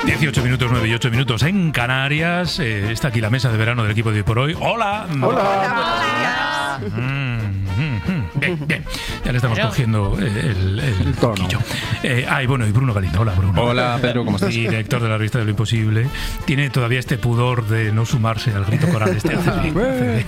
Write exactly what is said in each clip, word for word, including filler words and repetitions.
dieciocho minutos, nueve y ocho minutos en Canarias. Eh, está aquí la mesa de verano del equipo de Hoy por Hoy. ¡Hola! ¡Hola! Hola. Mm, mm, mm. Bien, bien. Ya le estamos Pero... cogiendo el, el, el tono. Eh, ah, y bueno, y Bruno Galindo. Hola, Bruno. Hola, Pedro, ¿cómo estás? Director de la revista de Lo Imposible. Tiene todavía este pudor de no sumarse al grito coral este hace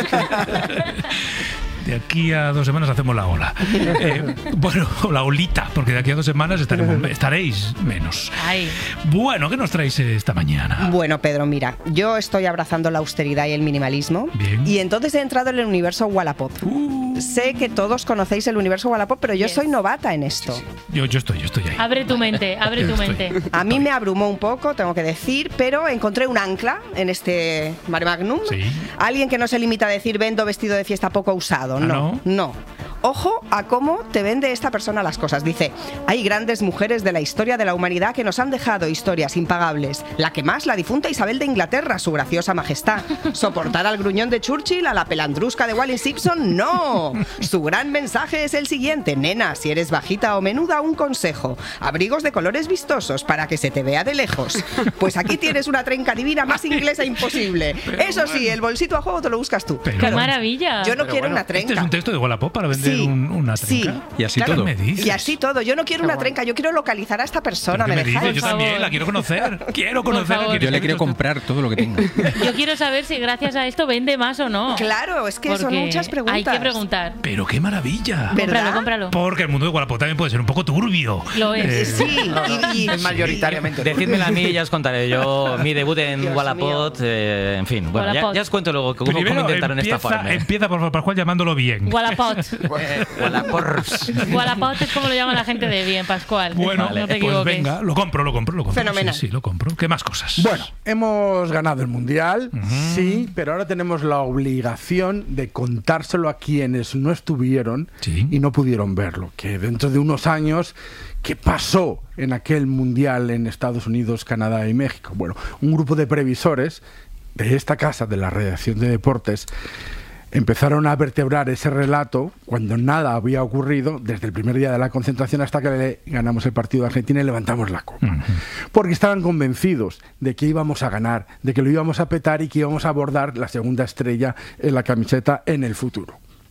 De aquí a dos semanas hacemos la ola. Eh, bueno, la olita, porque de aquí a dos semanas estaremos, estaréis menos. Ay. Bueno, ¿qué nos traéis esta mañana? Bueno, Pedro, mira, yo estoy abrazando la austeridad y el minimalismo. Bien. Y entonces he entrado en el universo Wallapop. Uh. Sé que todos conocéis el universo Wallapop, pero yo yes. soy novata en esto. Sí, sí. Yo, yo estoy, yo estoy ahí. Abre tu mente, abre tu mente. A mí me abrumó un poco, tengo que decir, pero encontré un ancla en este mare magnum. Sí. Alguien que no se limita a decir vendo vestido de fiesta poco usado. ¿Ah, no, no? no. Ojo a cómo te vende esta persona las cosas. Dice, hay grandes mujeres de la historia de la humanidad que nos han dejado historias impagables. La que más, la difunta Isabel de Inglaterra, su graciosa majestad. ¿Soportar al gruñón de Churchill, a la pelandrusca de Wallis Simpson? ¡No! Su gran mensaje es el siguiente. Nena, si eres bajita o menuda, un consejo. Abrigos de colores vistosos para que se te vea de lejos. Pues aquí tienes una trenca divina más inglesa imposible. Pero Eso bueno. sí, el bolsito a juego te lo buscas tú. Pero ¡qué maravilla! Yo no Pero quiero bueno, una trenca. Este es un texto de Wallapop para vender sí, un, una trenca. Sí, y así claro, todo. ¿Me dices? Y así todo. Yo no quiero una trenca, yo quiero localizar a esta persona. ¿Qué ¿Me, me dejáis? dices? Yo también la quiero conocer. Quiero conocer. Yo le quiero comprar todo lo que tenga. Yo quiero saber si gracias a esto vende más o no. Claro, es que Porque son muchas preguntas. hay que preguntar. Pero qué maravilla. Cómpralo, cómpralo. Porque el mundo de Wallapop también puede ser un poco turbio. Lo es. Eh, Sí, no, no, y, y, es mayoritariamente. Decídmelo a mí y ya os contaré. Yo, mi debut en Dios Wallapop, eh, en fin, bueno, ya, ya os cuento luego cómo, cómo intentaron empieza, estafarme. Empieza, por favor, Pascual, llamándolo bien. Wallapop. Eh, Wallapors. Wallapop es como lo llama la gente de bien, Pascual. Bueno, no te pues equivoques. venga, lo compro, lo compro, lo compro. Fenomenal. Sí, sí, lo compro. ¿Qué más cosas? Bueno, hemos ganado el Mundial, Uh-huh. sí, pero ahora tenemos la obligación de contárselo a quienes no estuvieron Sí. y no pudieron verlo. Que dentro de unos años, ¿qué pasó en aquel Mundial en Estados Unidos, Canadá y México? Bueno, un grupo de previsores de esta casa, de la redacción de deportes, empezaron a vertebrar ese relato cuando nada había ocurrido desde el primer día de la concentración hasta que le ganamos el partido de Argentina y levantamos la copa. Uh-huh. Porque estaban convencidos de que íbamos a ganar, de que lo íbamos a petar y que íbamos a abordar la segunda estrella en la camiseta en el futuro.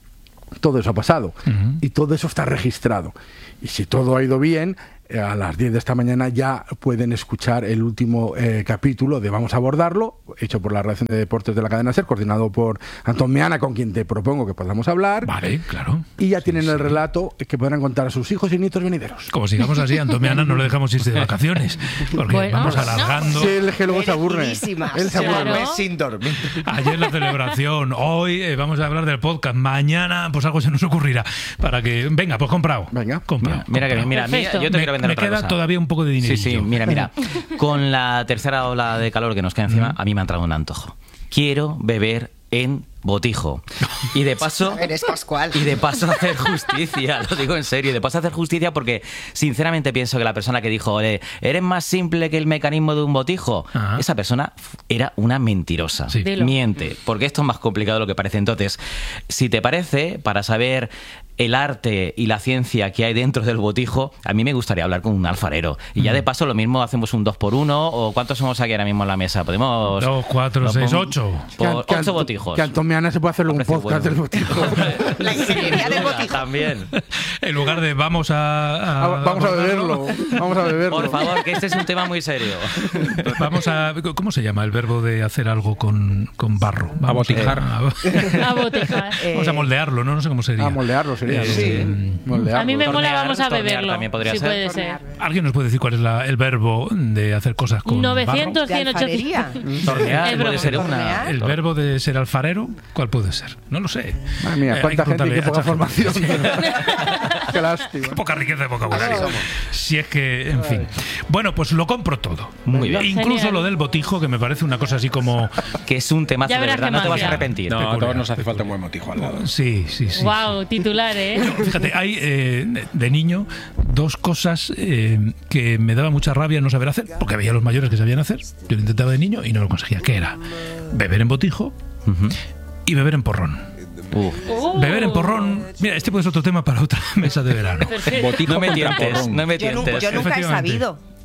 Todo eso ha pasado Uh-huh. y todo eso está registrado. Y si todo ha ido bien, eh, a las diez de esta mañana ya pueden escuchar el último eh, capítulo de Vamos a abordarlo, hecho por la redacción de deportes de la cadena SER, coordinado por Antón Meana, con quien te propongo que podamos hablar. Vale, claro. Y ya Sí, tienen sí. el relato que podrán contar a sus hijos y nietos venideros. Como sigamos así, Antomiana no le dejamos irse de vacaciones. Porque Bueno, vamos no. alargando. Sí, él es que luego se aburre. Merecidísimas. Él se aburre. Claro. sin dormir. Ayer la celebración, hoy eh, vamos a hablar del podcast, mañana pues algo se nos ocurrirá para que venga, pues comprado. Venga. comprado. Mira que bien, mira, mira, Perfecto. yo te me, quiero vender me otra queda cosa. todavía un poco de dinero. Sí, sí, mira, mira. Con la tercera ola de calor que nos queda encima, a mí me ha entrado un antojo. Quiero beber en botijo. Y de paso... Eres Pascual. Y de paso hacer justicia, lo digo en serio, y de paso hacer justicia porque sinceramente pienso que la persona que dijo, "Ole, eres más simple que el mecanismo de un botijo", Ajá. esa persona era una mentirosa. Sí. Dilo. Miente, porque esto es más complicado de lo que parece. Entonces, si te parece, para saber el arte y la ciencia que hay dentro del botijo, a mí me gustaría hablar con un alfarero. Y ya de paso lo mismo hacemos un dos por uno, o ¿cuántos somos aquí ahora mismo en la mesa? Podemos... Dos, cuatro, lo seis, pon- ocho. Por Que- que ocho Anto- botijos. Que Antomiana se puede hacerle un Precio podcast bueno. del botijo. La ingeniería del botijo. También. En lugar de vamos a... a- Ah, Vamos a abordarlo, beberlo. Vamos a beberlo. Por favor, que este es un tema muy serio. Vamos a... ¿Cómo se llama el verbo de hacer algo con, con barro? Vamos Abotijar. A, A botejar. vamos a moldearlo, ¿no? No sé cómo sería. A moldearlo sería. Eh, ¿no? sí. Moldearlo. A mí me mola, Tornear, vamos a tornear beberlo. también podría si ser. puede ser. ¿Alguien nos puede decir cuál es la- el verbo de hacer cosas con novecientos, De cien, alfarería. ochocientos. Tornear Es puede broma. ser una. Tornear. ¿El verbo de ser alfarero? ¿Cuál puede ser? No lo sé. Madre mía, Eh, cuánta hay que gente y qué preguntarle poca a esta formación. Qué lástima. Qué poca riqueza de vocabulario. Si es que, en fin. Bueno, pues lo compro todo. Muy bien. Incluso Genial. lo del botijo, que me parece una cosa así como... Que es un temazo Ya de verás verdad, qué no te vas a magia. arrepentir. No, a Peculiar, todos nos hace falta un buen motijo al lado. Sí, sí, sí. Wow, titular, ¿eh? Fíjate, hay eh, de- de niño dos cosas eh, que me daba mucha rabia no saber hacer, porque veía a los mayores que sabían hacer. Yo lo intentaba de niño y no lo conseguía. ¿Qué era? Beber en botijo Ujú. y beber en porrón. Uf. Uh. Beber en porrón... Mira, este puede ser otro tema para otra mesa de verano. Perfecto. Botijo No me contra tientes, porrón. no me Yo nunca, tientes. yo nunca he Efectivamente. sabido.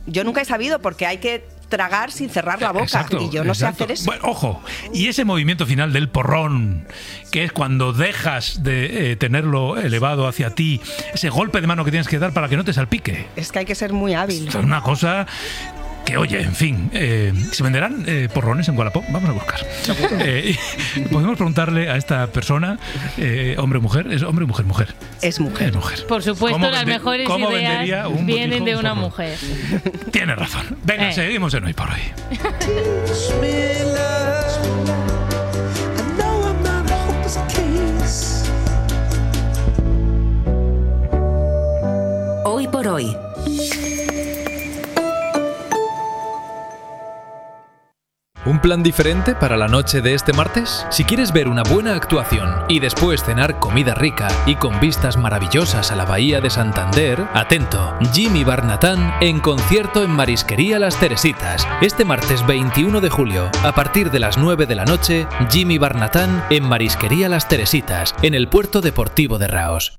Yo nunca he sabido porque hay que tragar sin cerrar la boca. Exacto, y yo no exacto. sé hacer eso. Bueno, ojo, y ese movimiento final del porrón, que es cuando dejas de eh, tenerlo elevado hacia ti, ese golpe de mano que tienes que dar para que no te salpique. Es que hay que ser muy hábil. Esto es una cosa que, oye, en fin, eh, ¿se venderán eh, porrones en Wallapop? Vamos a buscar. Eh, podemos preguntarle a esta persona, eh, hombre o mujer, es hombre o mujer, mujer. Es mujer. Es mujer. Por supuesto, ¿Cómo las vende- mejores cómo vendería ideas un vienen botijo de un una porrón? mujer. Tienes razón. Venga, Eh. seguimos en Hoy por Hoy. Hoy por hoy. ¿Un plan diferente para la noche de este martes? Si quieres ver una buena actuación y después cenar comida rica y con vistas maravillosas a la bahía de Santander, atento, Jimmy Barnatán en concierto en Marisquería Las Teresitas. Este martes veintiuno de julio, a partir de las nueve de la noche, Jimmy Barnatán en Marisquería Las Teresitas, en el Puerto Deportivo de Raos.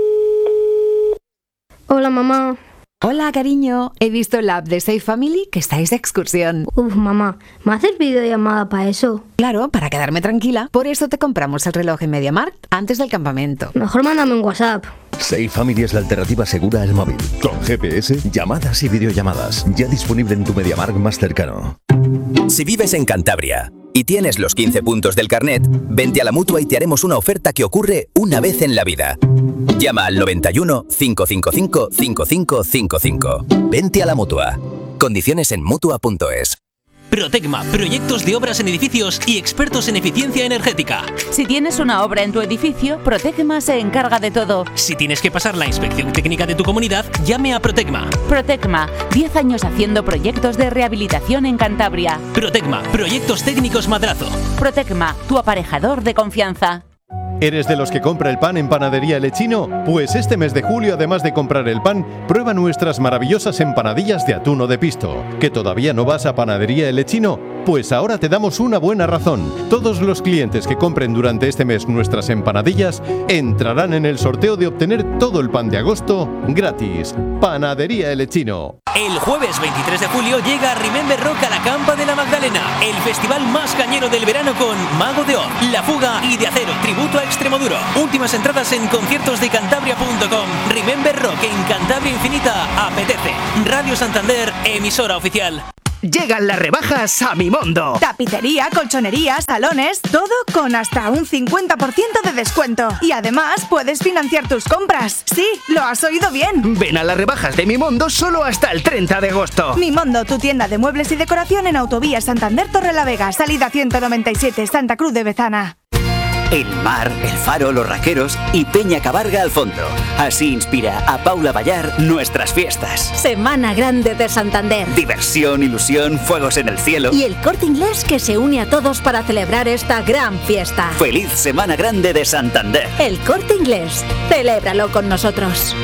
Hola, mamá. Hola, cariño. He visto en la app de Safe Family que estáis de excursión. Uf, mamá, ¿me haces videollamada para eso? Claro, para quedarme tranquila. Por eso te compramos el reloj en MediaMarkt antes del campamento. Mejor mándame un WhatsApp. Safe Family es la alternativa segura al móvil. Con G P S, llamadas y videollamadas. Ya disponible en tu MediaMarkt más cercano. Si vives en Cantabria y tienes los quince puntos del carnet, vente a la Mutua y te haremos una oferta que ocurre una vez en la vida. Llama al noventa y uno, cinco cinco cinco, cinco cinco cinco cinco. Vente a la Mutua. Condiciones en mutua punto es. Protecma, proyectos de obras en edificios y expertos en eficiencia energética. Si tienes una obra en tu edificio, Protecma se encarga de todo. Si tienes que pasar la inspección técnica de tu comunidad, llame a Protecma. Protecma, diez años haciendo proyectos de rehabilitación en Cantabria. Protecma, proyectos técnicos Madrazo. Protecma, tu aparejador de confianza. ¿Eres de los que compra el pan en Panadería El Echino? Pues este mes de julio, además de comprar el pan, prueba nuestras maravillosas empanadillas de atún o de pisto. ¿Que todavía no vas a Panadería El Echino? Pues ahora te damos una buena razón. Todos los clientes que compren durante este mes nuestras empanadillas entrarán en el sorteo de obtener todo el pan de agosto gratis. Panadería El Echino. El jueves veintitrés de julio llega Remember Rock a la Campa de la Magdalena, el festival más cañero del verano con Mago de Oz, La Fuga y De Acero, tributo a Extremoduro. Últimas entradas en conciertos de cantabria punto com. Remember Rock en Cantabria Infinita apetece. Radio Santander, emisora oficial. Llegan las rebajas a Mimondo. Tapicería, colchonería, salones, todo con hasta un cincuenta por ciento de descuento. Y además puedes financiar tus compras. Sí, lo has oído bien. Ven a las rebajas de Mimondo solo hasta el treinta de agosto. Mimondo, tu tienda de muebles y decoración en Autovía Santander Torrelavega, salida ciento noventa y siete, Santa Cruz de Bezana. El mar, el faro, los raqueros y Peña Cabarga al fondo. Así inspira a Paula Ballar nuestras fiestas. Semana Grande de Santander. Diversión, ilusión, fuegos en el cielo. Y el Corte Inglés que se une a todos para celebrar esta gran fiesta. Feliz Semana Grande de Santander. El Corte Inglés. Celébralo con nosotros.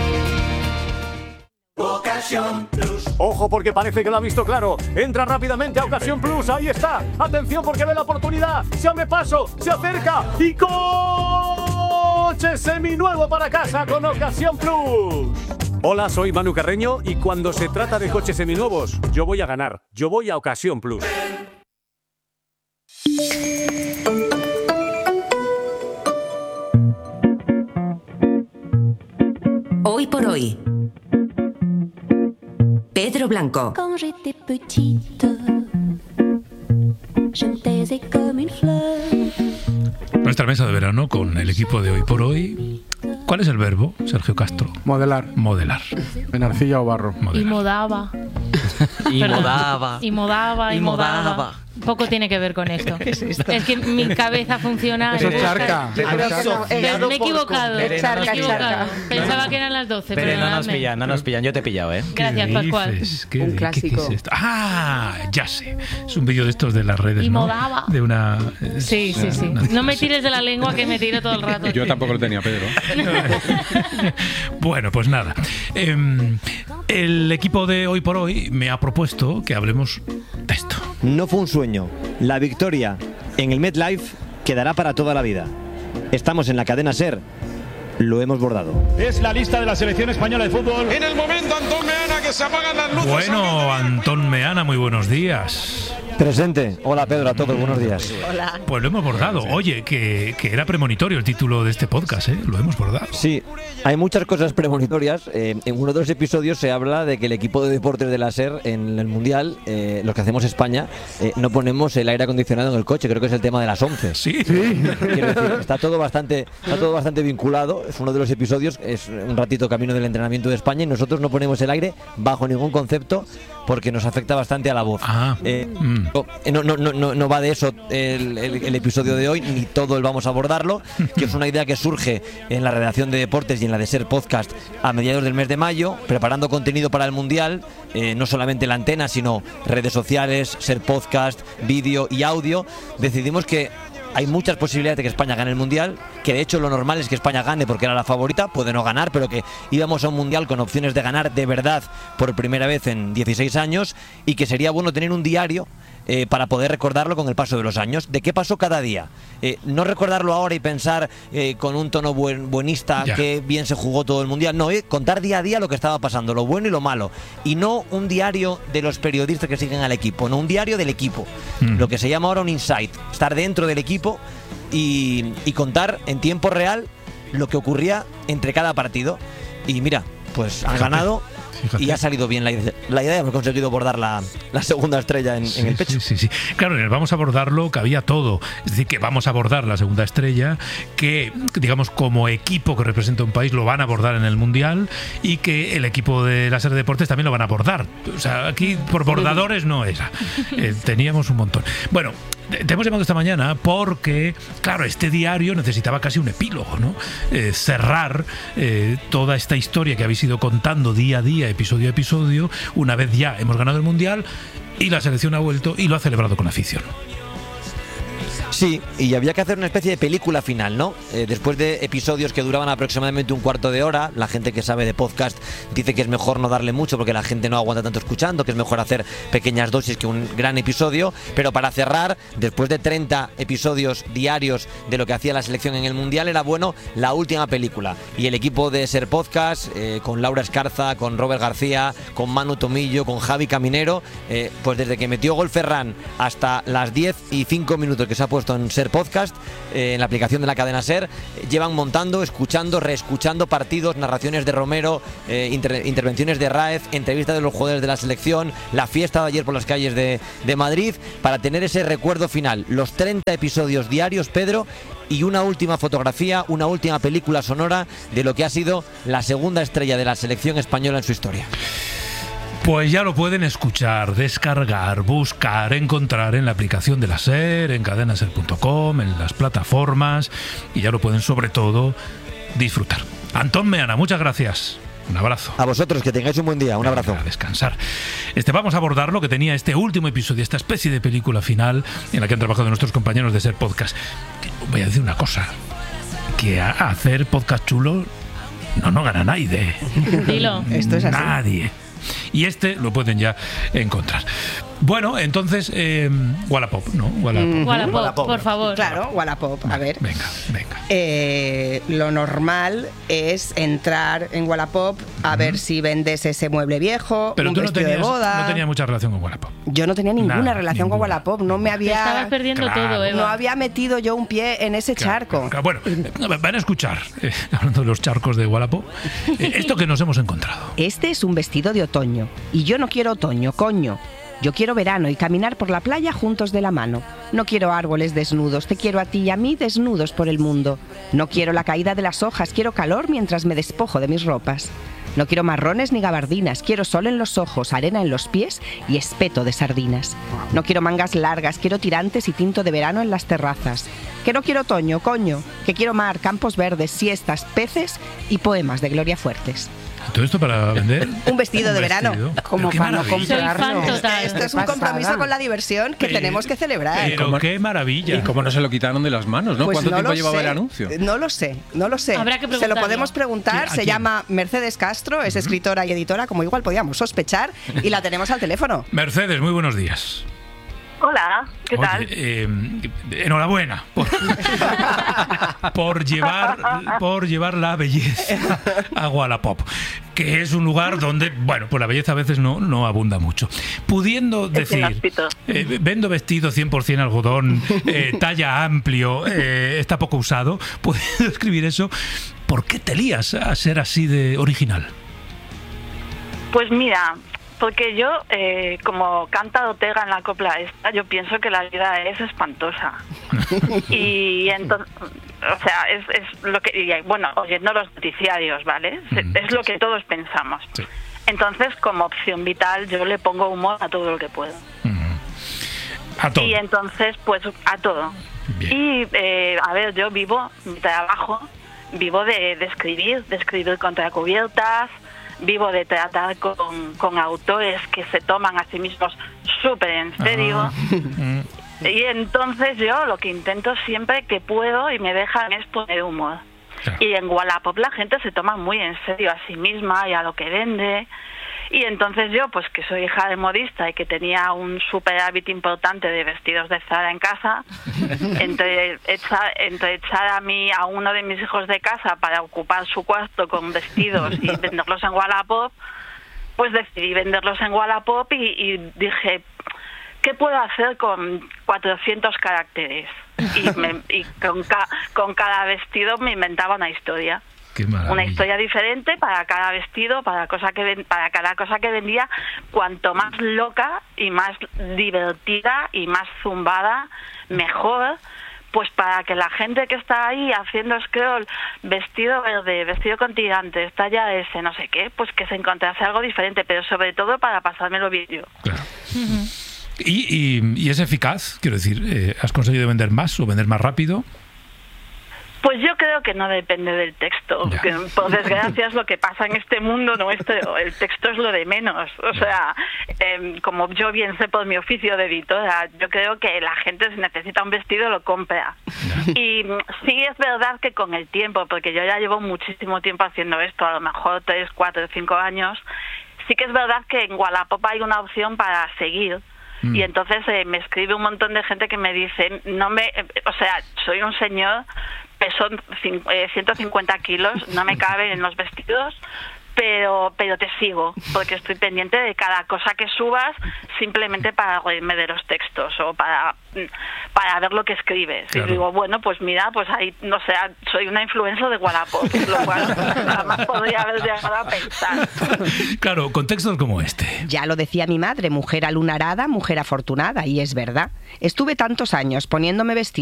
Ocasión Plus. Ojo porque parece que lo ha visto claro. Entra rápidamente a Ocasión Plus. Ahí está. Atención porque ve la oportunidad. Se abre paso. Se acerca. Y coche seminuevo para casa con Ocasión Plus. Hola, soy Manu Carreño y cuando se trata de coches seminuevos, yo voy a ganar. Yo voy a Ocasión Plus. Hoy por hoy. Pedro Blanco. Quand j'étais petite, je me taisais comme une fleur. Nuestra mesa de verano con el equipo de Hoy por Hoy. ¿Cuál es el verbo, Sergio Castro? Modelar. Modelar. En arcilla o barro. Y modaba. Y Perdón. modaba. Y modaba, y, Y modaba. modaba. Poco tiene que ver con esto. ¿Qué es esto? Es que mi cabeza funciona. Eso es charca. Pero como- Pero me he equivocado. Me he Charca, equivocado. charca. Pensaba que eran las doce, Pero no nos perdonadme. pillan, no nos pillan. Yo te he pillado, ¿eh? Gracias, ¿Qué Pascual. dices? ¿Qué- Un qué- clásico. qué es esto? Ah, ya sé. Es un vídeo de estos de las redes, Y ¿no? modaba. De una... Sí, sí, sí. una- No me tires de la lengua que me tiro todo el rato. Yo tampoco lo tenía, Pedro. Bueno, pues nada. Eh, el equipo de Hoy por Hoy me ha propuesto que hablemos de esto. No fue un sueño. La victoria en el MetLife quedará para toda la vida. Estamos en la cadena SER lo hemos bordado. Es la lista de la selección española de fútbol. En el momento, Antón Meana, que se apagan las luces. Bueno, Antón Meana, muy buenos días. Presente. Hola Pedro, a todos, buenos días. Hola. Pues lo hemos bordado. Oye, que, que era premonitorio el título de este podcast, ¿eh? Lo hemos bordado. Sí, hay muchas cosas premonitorias. Eh, en uno de los episodios se habla de que el equipo de deportes de la SER en el Mundial, eh, lo que hacemos España, eh, no ponemos el aire acondicionado en el coche. Creo que es el tema de las once. Sí. Quiero decir, está todo bastante, está todo bastante vinculado. Es uno de los episodios, es un ratito camino del entrenamiento de España y nosotros no ponemos el aire bajo ningún concepto porque nos afecta bastante a la voz. Ah, eh, mm. no, no, no, no, no va de eso el, el, el episodio de hoy, ni todo el vamos a abordarlo, que es una idea que surge en la redacción de Deportes y en la de SER Podcast a mediados del mes de mayo, preparando contenido para el Mundial, eh, no solamente la antena, sino redes sociales, SER Podcast, vídeo y audio. Decidimos que hay muchas posibilidades de que España gane el Mundial, que de hecho lo normal es que España gane porque era la favorita, puede no ganar, pero que íbamos a un Mundial con opciones de ganar de verdad por primera vez en dieciséis años y que sería bueno tener un diario eh, para poder recordarlo con el paso de los años. ¿De qué pasó cada día? Eh, no recordarlo ahora y pensar eh, con un tono buen, buenista ya. que bien se jugó todo el Mundial. No, eh, contar día a día lo que estaba pasando, lo bueno y lo malo. Y no un diario de los periodistas que siguen al equipo, no un diario del equipo. Mm. Lo que se llama ahora un insight, estar dentro del equipo y, y contar en tiempo real lo que ocurría entre cada partido. Y mira, pues han ganado. Fíjate. Y ha salido bien la idea, la idea hemos conseguido bordar la, la segunda estrella en, sí, en el pecho. Sí, sí, sí. Claro, en el vamos a abordarlo cabía todo. Es decir, que vamos a abordar la segunda estrella, que, digamos, como equipo que representa un país lo van a abordar en el Mundial y que el equipo de la SER Deportes también lo van a abordar. O sea, aquí por bordadores no era. Eh, teníamos un montón. Bueno, te hemos llamado esta mañana porque, claro, este diario necesitaba casi un epílogo, ¿no? Eh, cerrar eh, toda esta historia que habéis ido contando día a día, episodio a episodio, una vez ya hemos ganado el Mundial y la selección ha vuelto y lo ha celebrado con afición. Sí, y había que hacer una especie de película final, ¿no? Eh, después de episodios que duraban aproximadamente un cuarto de hora, la gente que sabe de podcast dice que es mejor no darle mucho porque la gente no aguanta tanto escuchando, que es mejor hacer pequeñas dosis que un gran episodio, pero para cerrar, después de treinta episodios diarios de lo que hacía la selección en el Mundial, era bueno la última película. Y el equipo de SER Podcast, eh, con Laura Escarza, con Robert García, con Manu Tomillo, con Javi Caminero, eh, pues desde que metió gol Ferran hasta las diez y cinco minutos que se ha puesto en SER Podcast, eh, en la aplicación de la cadena SER, eh, llevan montando, escuchando, reescuchando partidos, narraciones de Romero, eh, inter intervenciones de Raez, entrevistas de los jugadores de la selección, la fiesta de ayer por las calles de, de Madrid, para tener ese recuerdo final. Los treinta episodios diarios, Pedro, y una última fotografía, una última película sonora de lo que ha sido la segunda estrella de la selección española en su historia. Pues ya lo pueden escuchar, descargar, buscar, encontrar en la aplicación de la SER, en cadena ser punto com, en las plataformas, y ya lo pueden sobre todo disfrutar. Antón Meana, muchas gracias. Un abrazo. A vosotros, que tengáis un buen día. Un abrazo. A descansar. Este, vamos a abordar lo que tenía este último episodio, esta especie de película final en la que han trabajado nuestros compañeros de SER Podcast. Voy a decir una cosa, que a hacer podcast chulo no, no gana nadie. Dilo. Esto es así. Nadie. Y este lo pueden ya encontrar. Bueno, entonces, eh, Wallapop, ¿no? Wallapop. Mm-hmm. Wallapop, Wallapop, por favor. Claro, Wallapop. A ver. Venga, venga. Eh, lo normal es entrar en Wallapop a uh-huh. ver si vendes ese mueble viejo, pero un tú no vestido tenías, de boda. no tenías mucha relación con Wallapop. Yo no tenía ninguna Nada, relación ninguna. con Wallapop. No me había. Te estabas perdiendo Claro. todo, Eva. No había metido yo un pie en ese Claro, charco. claro. Bueno, eh, van a escuchar, eh, hablando de los charcos de Wallapop, eh, esto que nos hemos encontrado. Este es un vestido de otoño. Y yo no quiero otoño, coño. Yo quiero verano y caminar por la playa juntos de la mano. No quiero árboles desnudos, te quiero a ti y a mí desnudos por el mundo. No quiero la caída de las hojas, quiero calor mientras me despojo de mis ropas. No quiero marrones ni gabardinas, quiero sol en los ojos, arena en los pies y espeto de sardinas. No quiero mangas largas, quiero tirantes y tinto de verano en las terrazas. Que no quiero otoño, coño, que quiero mar, campos verdes, siestas, peces y poemas de Gloria Fuertes. ¿Todo esto para vender? Un vestido un de verano. vestido. Como Qué para no maravilla. comprarlo. Soy fan total. Esto es un compromiso con la diversión que Pero- tenemos que celebrar. Pero qué maravilla. ¿Y cómo no se lo quitaron de las manos, no? Pues ¿Cuánto no tiempo lo llevaba sé. el anuncio? No lo sé, no lo sé. Habrá que Se lo preguntarlo. podemos preguntar. ¿A Se quién? llama Mercedes Castro, es escritora y editora, como igual podíamos sospechar, y la tenemos al teléfono. Mercedes, muy buenos días. Hola, ¿qué Oye, tal? eh, enhorabuena por, por llevar por llevar la belleza a Wallapop, que es un lugar donde, bueno, pues la belleza a veces no, no abunda mucho. Pudiendo decir, eh, vendo vestido cien por cien algodón, eh, talla amplio, eh, está poco usado, pudiendo escribir eso, ¿por qué te lías a ser así de original? Pues mira, porque yo, eh, como canta Ortega en la copla esta, yo pienso que la vida es espantosa. Y entonces, o sea, es, es lo que, y, bueno, oyendo los noticiarios, ¿vale? Mm. Es lo que todos pensamos. Sí. Entonces, como opción vital, yo le pongo humor a todo lo que puedo. Mm. A todo. Y entonces, pues, a todo. Bien. Y, eh, a ver, yo vivo, mi trabajo, vivo de, de escribir, de escribir contracubiertas, vivo de tratar con, con autores que se toman a sí mismos súper en serio. Ah. Y entonces yo lo que intento siempre que puedo y me dejan es poner humor. Claro. Y en Wallapop la gente se toma muy en serio a sí misma y a lo que vende. Y entonces yo, pues que soy hija de modista y que tenía un superávit importante de vestidos de Zara en casa, entre echar, entre echar a mí, a uno de mis hijos de casa para ocupar su cuarto con vestidos y venderlos en Wallapop, pues decidí venderlos en Wallapop y, y dije, ¿qué puedo hacer con cuatrocientos caracteres? Y, me, y con, ca, con cada vestido me inventaba una historia. Una historia diferente para cada vestido, para cosa que ven, para cada cosa que vendía, cuanto más loca y más divertida y más zumbada, mejor, pues para que la gente que está ahí haciendo scroll, vestido verde, vestido con tirantes, talla S, no sé qué, pues que se encontrase algo diferente, pero sobre todo para pasármelo bien yo. Claro. Uh-huh. ¿Y, y, ¿Y es eficaz? Quiero decir, eh, ¿has conseguido vender más o vender más rápido? Pues yo creo que no depende del texto. Que, por desgracia es lo que pasa en este mundo nuestro. El texto es lo de menos. O sea, eh, como yo bien sé por mi oficio de editora, yo creo que la gente si necesita un vestido lo compra. Y sí es verdad que con el tiempo, porque yo ya llevo muchísimo tiempo haciendo esto, a lo mejor tres, cuatro, cinco años, sí que es verdad que en Wallapop hay una opción para seguir. Mm. Y entonces eh, me escribe un montón de gente que me dice, no me, eh, o sea, soy un señor, peso eh, ciento cincuenta kilos, no me caben en los vestidos, pero pero te sigo, porque estoy pendiente de cada cosa que subas, simplemente para reírme de los textos o para, para ver lo que escribes. Claro. Y digo, bueno, pues mira, pues ahí, no sé, soy una influencer de Wallapop, lo cual jamás podría haber llegado a pensar. Claro, con textos como este. Ya lo decía mi madre, mujer alunarada, mujer afortunada, y es verdad. Estuve tantos años poniéndome vestidos